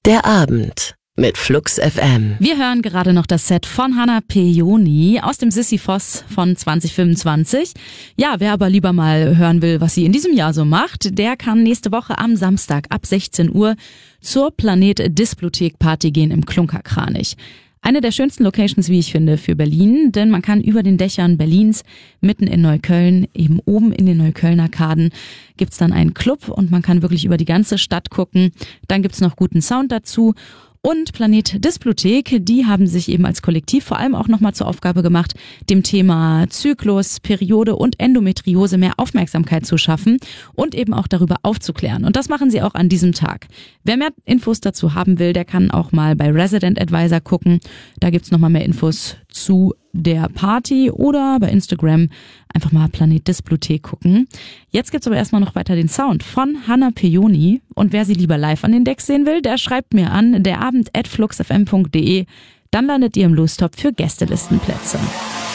Der Abend mit Flux FM. Wir hören gerade noch das Set von Hanna Pejoni aus dem Sisyphos von 2025. Ja, wer aber lieber mal hören will, was sie in diesem Jahr so macht, der kann nächste Woche am Samstag ab 16 Uhr zur Planet Displothek Party gehen im Klunkerkranich. Eine der schönsten Locations, wie ich finde, für Berlin, denn man kann über den Dächern Berlins mitten in Neukölln, eben oben in den Neukölln-Arkaden, gibt's dann einen Club und man kann wirklich über die ganze Stadt gucken. Dann gibt's noch guten Sound dazu. Und Planet Displothek, die haben sich eben als Kollektiv vor allem auch nochmal zur Aufgabe gemacht, dem Thema Zyklus, Periode und Endometriose mehr Aufmerksamkeit zu schaffen und eben auch darüber aufzuklären. Und das machen sie auch an diesem Tag. Wer mehr Infos dazu haben will, der kann auch mal bei Resident Advisor gucken. Da gibt's nochmal mehr Infos zu der Party oder bei Instagram einfach mal Planet Displothek gucken. Jetzt gibt's aber erstmal noch weiter den Sound von Hanna Pejoni. Und wer sie lieber live an den Decks sehen will, der schreibt mir an derabend@fluxfm.de. Dann landet ihr im Lostop für Gästelistenplätze.